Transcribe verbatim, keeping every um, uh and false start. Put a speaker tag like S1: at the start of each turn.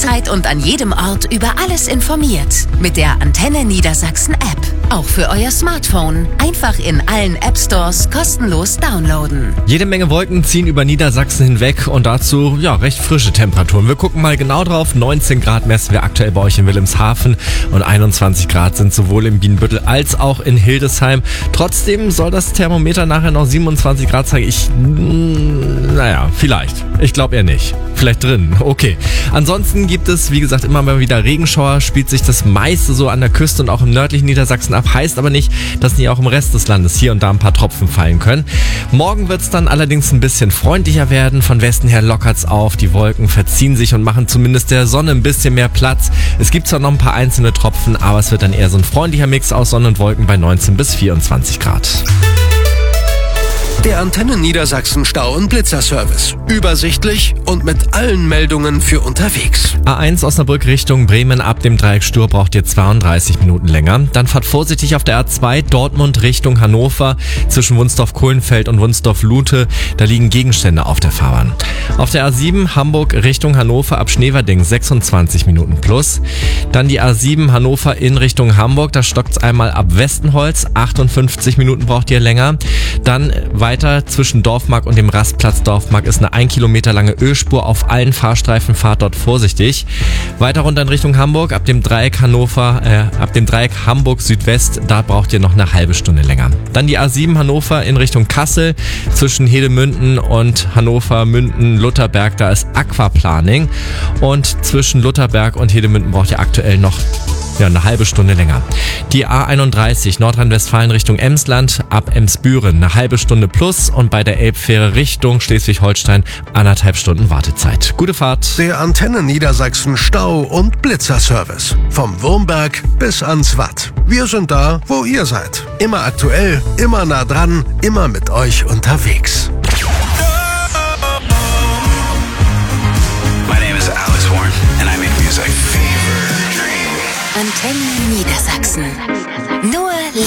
S1: jederzeit und an jedem Ort über alles informiert. Mit der Antenne Niedersachsen App. Auch für euer Smartphone. Einfach in allen App Stores kostenlos downloaden.
S2: Jede Menge Wolken ziehen über Niedersachsen hinweg und dazu ja recht frische Temperaturen. Wir gucken mal genau drauf. neunzehn Grad messen wir aktuell bei euch in Wilhelmshaven und einundzwanzig Grad sind sowohl in Bienenbüttel als auch in Hildesheim. Trotzdem soll das Thermometer nachher noch siebenundzwanzig Grad zeigen. Ich, naja, vielleicht. Ich glaube eher nicht. Vielleicht drin. Okay. Ansonsten gibt es, wie gesagt, immer mal wieder Regenschauer. Spielt sich das meiste so an der Küste und auch im nördlichen Niedersachsen ab. Heißt aber nicht, dass nicht auch im Rest des Landes hier und da ein paar Tropfen fallen können. Morgen wird es dann allerdings ein bisschen freundlicher werden. Von Westen her lockert's auf. Die Wolken verziehen sich und machen zumindest der Sonne ein bisschen mehr Platz. Es gibt zwar noch ein paar einzelne Tropfen, aber es wird dann eher so ein freundlicher Mix aus Sonne und Wolken bei neunzehn bis vierundzwanzig Grad.
S3: Der Antenne Niedersachsen Stau- und Blitzerservice. Übersichtlich und mit allen Meldungen für unterwegs.
S2: A eins Osnabrück Richtung Bremen ab dem Dreieck Stur braucht ihr zweiunddreißig Minuten länger. Dann fahrt vorsichtig auf der A zwei Dortmund Richtung Hannover zwischen Wunsdorf-Kohlenfeld und Wunsdorf-Lute. Da liegen Gegenstände auf der Fahrbahn. Auf der A sieben Hamburg Richtung Hannover ab Schneverding sechsundzwanzig Minuten plus. Dann die A sieben Hannover in Richtung Hamburg. Da stockt's einmal ab Westenholz. achtundfünfzig Minuten braucht ihr länger. Dann weiter zwischen Dorfmark und dem Rastplatz Dorfmark ist eine ein Kilometer lange Ölspur auf allen Fahrstreifen. Fahrt dort vorsichtig. Weiter runter in Richtung Hamburg ab dem Dreieck Hannover, äh, ab dem Dreieck Hamburg Südwest. Da braucht ihr noch eine halbe Stunde länger. Dann die A sieben Hannover in Richtung Kassel zwischen Hedemünden und Hannover Münden Lutherberg. Da ist Aquaplaning und zwischen Lutherberg und Hedemünden braucht ihr aktuell noch ja, eine halbe Stunde länger. Die A einunddreißig Nordrhein-Westfalen Richtung Emsland ab Emsbüren eine halbe Stunde plus und bei der Elbfähre Richtung Schleswig-Holstein anderthalb Stunden Wartezeit. Gute Fahrt.
S3: Der Antenne Niedersachsen Stau- und Blitzerservice. Vom Wurmberg bis ans Watt. Wir sind da, wo ihr seid. Immer aktuell, immer nah dran, immer mit euch unterwegs.
S4: My name is Alex Warren and I make music.
S1: Antenne Niedersachsen. Nur